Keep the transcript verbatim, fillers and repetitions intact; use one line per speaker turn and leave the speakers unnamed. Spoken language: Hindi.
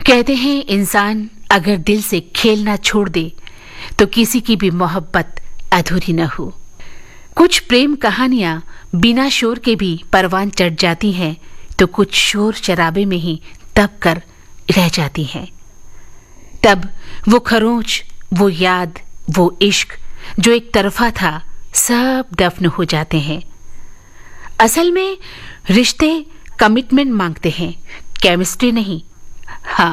कहते हैं इंसान अगर दिल से खेलना छोड़ दे तो किसी की भी मोहब्बत अधूरी न हो। कुछ प्रेम कहानियां बिना शोर के भी परवान चढ़ जाती हैं तो कुछ शोर शराबे में ही दब कर रह जाती हैं। तब वो खरोंच, वो याद, वो इश्क जो एक तरफा था, सब दफन हो जाते हैं। असल में रिश्ते कमिटमेंट मांगते हैं, केमिस्ट्री नहीं। हाँ,